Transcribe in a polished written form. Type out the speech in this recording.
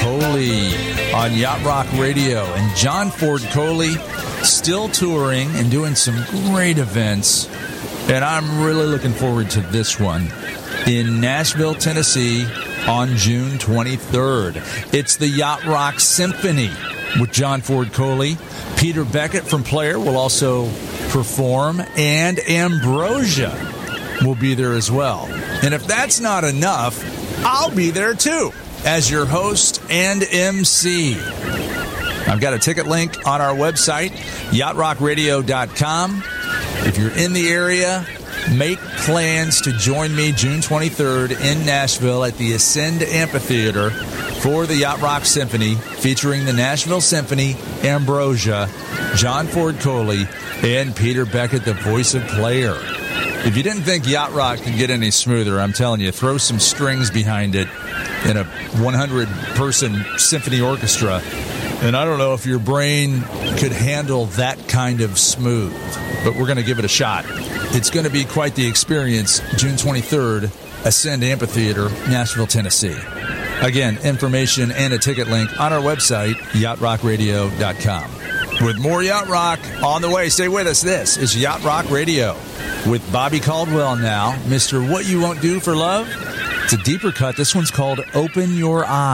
Coley on Yacht Rock Radio. And John Ford Coley still touring and doing some great events. And I'm really looking forward to this one in Nashville, Tennessee on June 23rd. It's the Yacht Rock Symphony with John Ford Coley. Peter Beckett from Player will also perform, and Ambrosia will be there as well. And if that's not enough, I'll be there too as your host and MC. I've got a ticket link on our website, yachtrockradio.com. If you're in the area, make plans to join me June 23rd in Nashville at the Ascend Amphitheater for the Yacht Rock Symphony, featuring the Nashville Symphony, Ambrosia, John Ford Coley, and Peter Beckett, the voice of Player. If you didn't think Yacht Rock could get any smoother, I'm telling you, throw some strings behind it in a 100-person symphony orchestra, and I don't know if your brain could handle that kind of smooth, but we're going to give it a shot. It's going to be quite the experience, June 23rd, Ascend Amphitheater, Nashville, Tennessee. Again, information and a ticket link on our website, yachtrockradio.com. With more Yacht Rock on the way, stay with us. This is Yacht Rock Radio with Bobby Caldwell now. Mr. What You Won't Do for Love. It's a deeper cut. This one's called Open Your Eyes.